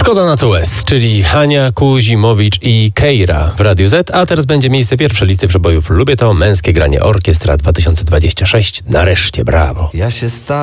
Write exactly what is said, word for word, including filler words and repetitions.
Szkoda na to łez, czyli Hania Kuzimowicz i Keira w Radiu Z, a teraz będzie miejsce pierwsze listy przebojów. Lubię to, męskie granie orkiestra dwa tysiące dwadzieścia sześć. Nareszcie, brawo. Ja się stałem